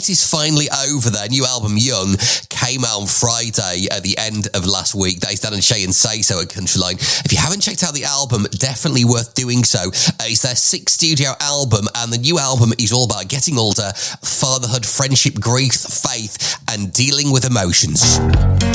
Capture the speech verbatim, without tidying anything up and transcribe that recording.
wait is finally over. Their new album, Young, came out on Friday at the end of last week. That is Dan and Shay and Say So at Countryline. If you haven't checked out the album, definitely worth doing so. Uh, it's their sixth studio album, and the new album is all about getting older, fatherhood, friendship, grief, faith, and dealing with emotions.